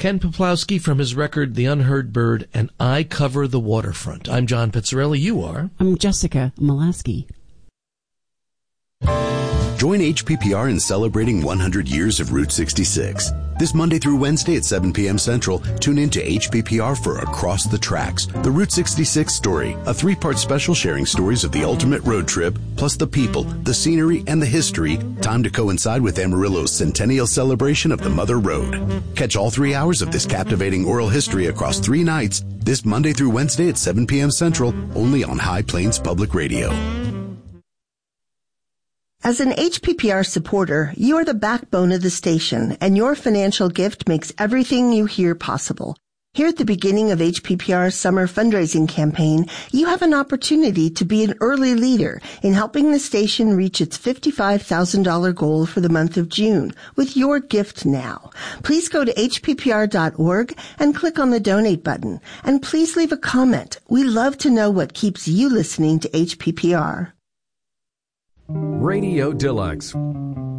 Ken Peplowski from his record The Unheard Bird and I Cover the Waterfront. I'm John Pizzarelli. You are? I'm Jessica Molaski. Join HPPR in celebrating 100 years of Route 66. This Monday through Wednesday at 7 p.m. Central, tune in to HPPR for Across the Tracks, the Route 66 story, a 3-part special sharing stories of the ultimate road trip, plus the people, the scenery, and the history, timed to coincide with Amarillo's centennial celebration of the Mother Road. Catch all 3 hours of this captivating oral history across 3 nights, this Monday through Wednesday at 7 p.m. Central, only on High Plains Public Radio. As an HPPR supporter, you are the backbone of the station, and your financial gift makes everything you hear possible. Here at the beginning of HPPR's summer fundraising campaign, you have an opportunity to be an early leader in helping the station reach its $55,000 goal for the month of June with your gift now. Please go to hppr.org and click on the donate button. And please leave a comment. We love to know what keeps you listening to HPPR. Radio Deluxe.